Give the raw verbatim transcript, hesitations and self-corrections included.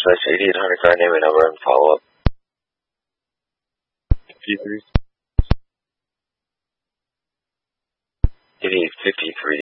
slash eighty-eight hundred card name and number and follow up. fifty-three. eighty-eight fifty-three.